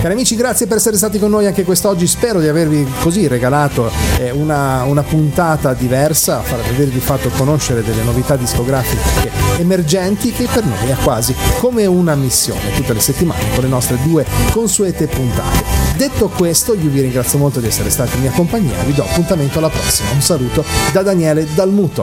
Cari amici, grazie per essere stati con noi anche quest'oggi. Spero di avervi così regalato una puntata diversa, avervi fatto conoscere delle novità discografiche emergenti che per noi è quasi come una missione tutte le settimane con le nostre 2 consuete puntate. Detto questo, io vi ringrazio molto di essere stati in mia compagnia, vi do appuntamento alla prossima. Un saluto da Daniele Dalmuto.